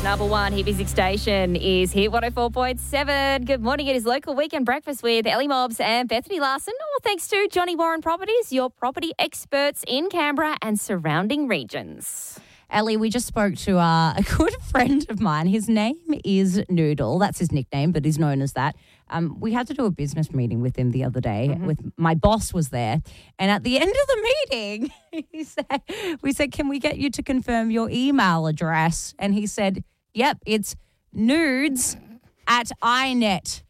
Number one hit music station is Hit 104.7. Good morning. It is local weekend breakfast with Ellie Mobbs and Bethany Larson. All thanks to Johnny Warren Properties, your property experts in Canberra and surrounding regions. Ellie, we just spoke to a good friend of mine. His name is Noodle. That's his nickname, but he's known as that. We had to do a business meeting with him the other day. With my boss was there. And at the end of the meeting, we said, can we get you to confirm your email address? And he said, yep, it's nudes@inet.net.au.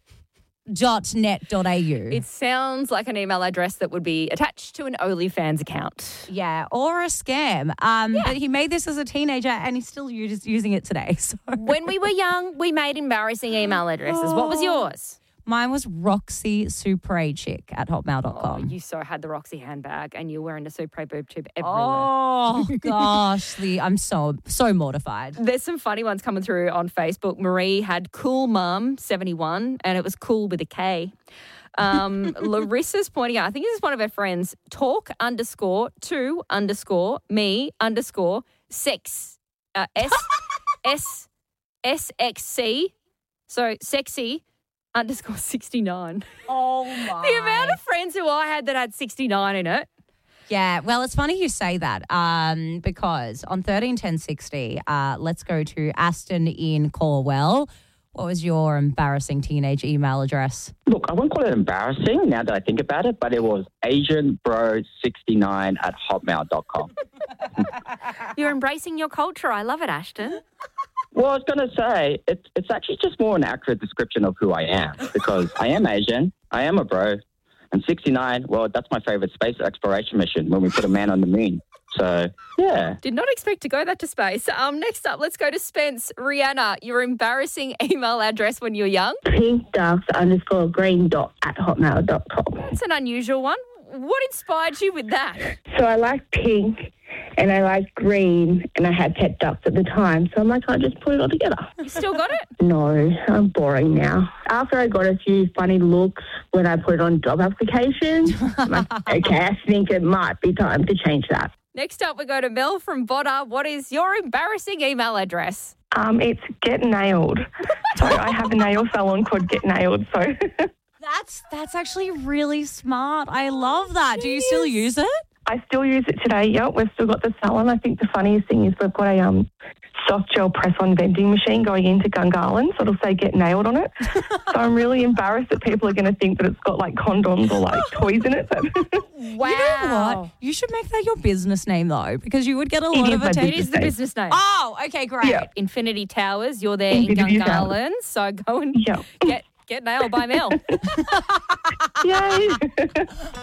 It sounds like an email address that would be attached to an OnlyFans account. Yeah, or a scam. But he made this as a teenager and he's still using it today. So When we were young, we made embarrassing email addresses. What was yours? Mine was roxysuprechick@hotmail.com. Oh, you so had the Roxy handbag and you were wearing a Supre boob tube everywhere. Oh, gosh. I'm so mortified. There's some funny ones coming through on Facebook. Marie had Cool Mum 71 and it was cool with a K. Larissa's pointing out, I think this is one of her friends, talk_to_me_sex, SXC. So sexy _69. Oh, my. The amount of friends who I had that had 69 in it. Yeah, well, it's funny you say that because on 131060, let's go to Aston in Corwell. What was your embarrassing teenage email address? Look, I won't call it embarrassing now that I think about it, but it was asianbro69@hotmail.com. You're embracing your culture. I love it, Ashton. Well, I was going to say, it's actually just more an accurate description of who I am because I am Asian, I am a bro, and 69, well, that's my favorite space exploration mission when we put a man on the moon. So, yeah. Did not expect to go that to space. Next up, let's go to Spence. Rihanna, your embarrassing email address when you were young? pink_green.@hotmail.com. That's an unusual one. What inspired you with that? So I like pink and I like green and I had pet ducks at the time. So I'm like, I'll just put it all together. You still got it? No, I'm boring now. After I got a few funny looks when I put it on job applications, I'm like, okay, I think it might be time to change that. Next up, we go to Mel from Botta. What is your embarrassing email address? It's Get Nailed. So I have a nail salon called Get Nailed. So That's actually really smart. I love that. Do you still use it? I still use it today. Yep, we've still got the salon. I think the funniest thing is we've got a soft gel press-on vending machine going into Gungahlin, so it'll say Get Nailed on it. So I'm really embarrassed that people are going to think that it's got like condoms or like toys in it. Wow. You know what? You should make that your business name though, because you would get a lot of my attention. It is the business name. Oh, okay, great. Yeah. Infinity Towers, you're there in Infinity Gungahlin. So go and Yeah. get nailed by Mel. Yay.